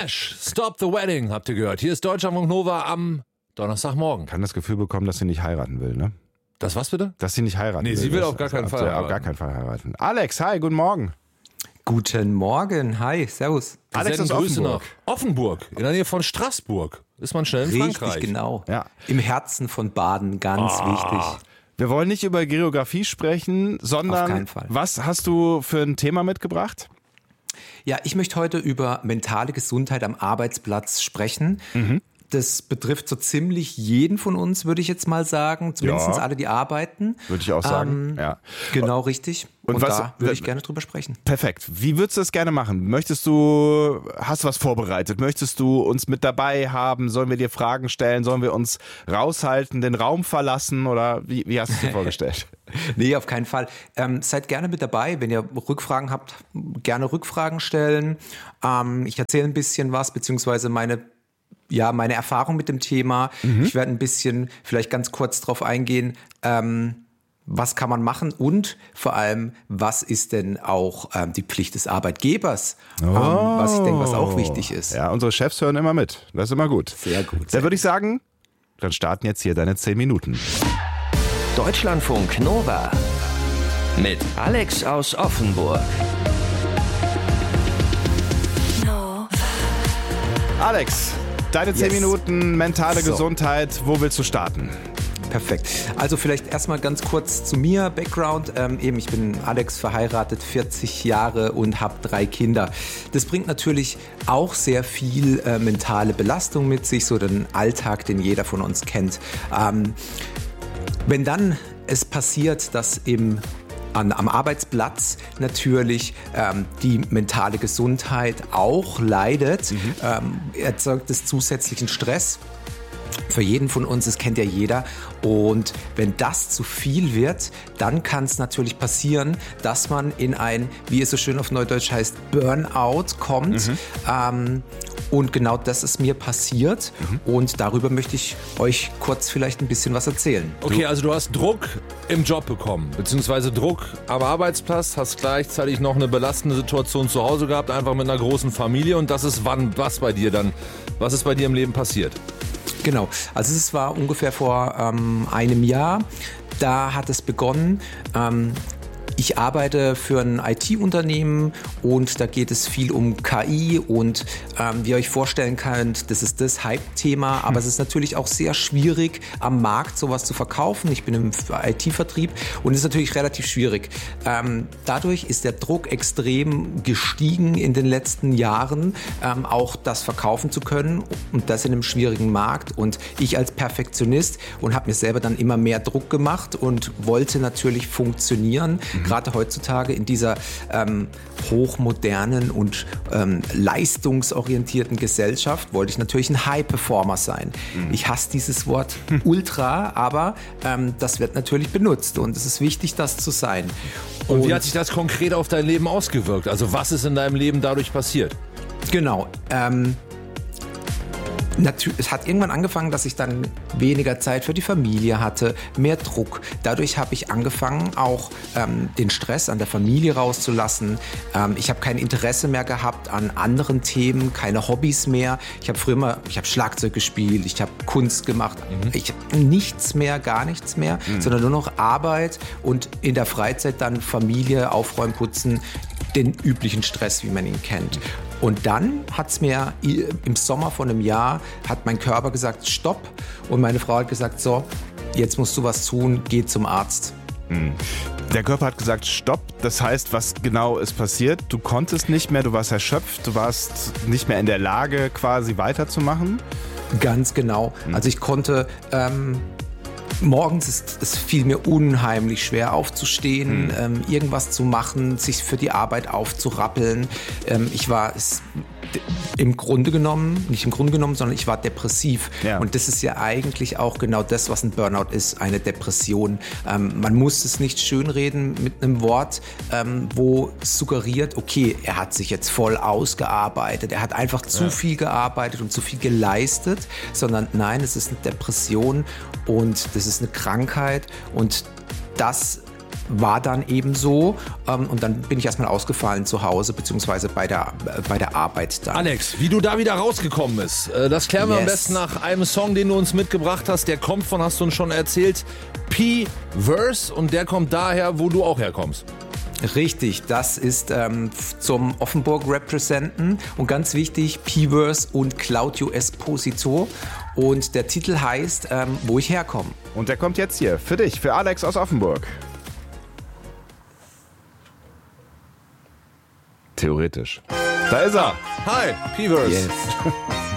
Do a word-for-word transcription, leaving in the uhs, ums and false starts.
Smash, Stop the Wedding, habt ihr gehört. Hier ist Deutschlandfunk Nova am Donnerstagmorgen. Ich kann das Gefühl bekommen, dass sie nicht heiraten will, ne? Das was bitte? Dass sie nicht heiraten nee, will. Nee, sie will das, auf gar keinen Fall heiraten. Auf gar keinen Fall heiraten. Alex, hi, guten Morgen. Guten Morgen, hi, servus. Alex aus Offenburg. Offenburg, in der Nähe von Straßburg. Ist man schnell in Richtig, Frankreich. genau. Ja. Im Herzen von Baden, ganz Ah. wichtig. Wir wollen nicht über Geografie sprechen, sondern Auf keinen Fall. Was hast du für ein Thema mitgebracht? Ja, ich möchte heute über mentale Gesundheit am Arbeitsplatz sprechen. Mhm. Das betrifft so ziemlich jeden von uns, würde ich jetzt mal sagen. Zumindest Ja. alle, die arbeiten. Würde ich auch sagen. Ähm, ja. Genau, richtig. Und Und, was- da würde ich gerne drüber sprechen. Perfekt. Wie würdest du das gerne machen? Möchtest du, hast du was vorbereitet? Möchtest du uns mit dabei haben? Sollen wir dir Fragen stellen? Sollen wir uns raushalten, den Raum verlassen? Oder wie, wie hast du es dir vorgestellt? Nee, auf keinen Fall. Ähm, seid gerne mit dabei. Wenn ihr Rückfragen habt, gerne Rückfragen stellen. Ähm, ich erzähle ein bisschen was, beziehungsweise meine Ja, meine Erfahrung mit dem Thema. Mhm. Ich werde ein bisschen vielleicht ganz kurz drauf eingehen, ähm, was kann man machen und vor allem, was ist denn auch ähm, die Pflicht des Arbeitgebers, Oh. ähm, was ich denke, was auch wichtig ist. Ja, unsere Chefs hören immer mit. Das ist immer gut. Sehr gut. Da würde ich sagen, dann starten jetzt hier deine zehn Minuten. Deutschlandfunk Nova mit Alex aus Offenburg. Alex, deine zehn Yes. Minuten mentale So. Gesundheit. Wo willst du starten? Perfekt. Also vielleicht erstmal ganz kurz zu mir, Background. Ähm, eben, ich bin Alex, verheiratet, vierzig Jahre und habe drei Kinder. Das bringt natürlich auch sehr viel äh, mentale Belastung mit sich, so den Alltag, den jeder von uns kennt. Ähm, wenn dann es passiert, dass im An, am Arbeitsplatz natürlich ähm, die mentale Gesundheit auch leidet, mhm. ähm, erzeugt es zusätzlichen Stress. Für jeden von uns, das kennt ja jeder. Und wenn das zu viel wird, dann kann es natürlich passieren, dass man in ein, wie es so schön auf Neudeutsch heißt, Burnout kommt. Mhm. Ähm, und genau das ist mir passiert. Mhm. Und darüber möchte ich euch kurz vielleicht ein bisschen was erzählen. Okay, also du hast Druck im Job bekommen, beziehungsweise Druck am Arbeitsplatz, hast gleichzeitig noch eine belastende Situation zu Hause gehabt, einfach mit einer großen Familie. Und das ist wann, was bei dir dann, was ist bei dir im Leben passiert? Genau, also es war ungefähr vor ähm, einem Jahr, da hat es begonnen. Ähm, ich arbeite für ein I T-Unternehmen und da geht es viel um K I und ähm, wie ihr euch vorstellen könnt, das ist das Hype-Thema, aber es ist natürlich auch sehr schwierig, am Markt sowas zu verkaufen. Ich bin im I T-Vertrieb und es ist natürlich relativ schwierig. Ähm, dadurch ist der Druck extrem gestiegen in den letzten Jahren, ähm, auch das verkaufen zu können und das in einem schwierigen Markt. Und ich als Perfektionist und habe mir selber dann immer mehr Druck gemacht und wollte natürlich funktionieren. Mhm. Gerade heutzutage in dieser ähm, hochmodernen und ähm, leistungsorientierten Gesellschaft wollte ich natürlich ein High-Performer sein. Mhm. Ich hasse dieses Wort Ultra, aber ähm, das wird natürlich benutzt und es ist wichtig, das zu sein. Und, und wie hat sich das konkret auf dein Leben ausgewirkt? Also was ist in deinem Leben dadurch passiert? Genau. Ähm, Natürlich, es hat irgendwann angefangen, dass ich dann weniger Zeit für die Familie hatte, mehr Druck. Dadurch habe ich angefangen, auch ähm, den Stress an der Familie rauszulassen. Ähm, ich habe kein Interesse mehr gehabt an anderen Themen, keine Hobbys mehr. Ich habe früher mal, ich habe Schlagzeug gespielt, ich habe Kunst gemacht. Mhm. Ich habe nichts mehr, gar nichts mehr, mhm. sondern nur noch Arbeit und in der Freizeit dann Familie, Aufräumen, Putzen, den üblichen Stress, wie man ihn kennt. Und dann hat es mir im Sommer von einem Jahr, hat mein Körper gesagt, stopp. Und meine Frau hat gesagt, so, jetzt musst du was tun, geh zum Arzt. Der Körper hat gesagt, stopp. Das heißt, was genau ist passiert? Du konntest nicht mehr, du warst erschöpft, du warst nicht mehr in der Lage, quasi weiterzumachen? Ganz genau. Also ich konnte... Ähm, Morgens ist es fiel mir unheimlich schwer aufzustehen, hm. ähm, irgendwas zu machen, sich für die Arbeit aufzurappeln. Ähm, ich war es, im Grunde genommen, nicht im Grunde genommen, sondern ich war depressiv. Ja. Und das ist ja eigentlich auch genau das, was ein Burnout ist, eine Depression. Ähm, man muss es nicht schönreden mit einem Wort, ähm, wo suggeriert, okay, er hat sich jetzt voll ausgearbeitet, er hat einfach zu ja. viel gearbeitet und zu viel geleistet, sondern nein, es ist eine Depression und das ist eine Krankheit und das war dann eben so. Ähm, und dann bin ich erstmal ausgefallen zu Hause, beziehungsweise bei der, äh, bei der Arbeit dann. Alex, wie du da wieder rausgekommen bist, äh, das klären wir Yes. am besten nach einem Song, den du uns mitgebracht hast. Der kommt von, hast du uns schon erzählt, P-Verse, und der kommt daher, wo du auch herkommst. Richtig, das ist ähm, zum Offenburg Representen und ganz wichtig, P-Verse und Claudio Esposito, und der Titel heißt ähm, Wo ich herkomme. Und der kommt jetzt hier für dich, für Alex aus Offenburg. Theoretisch. Da ist er. Hi, P-Verse. Yes.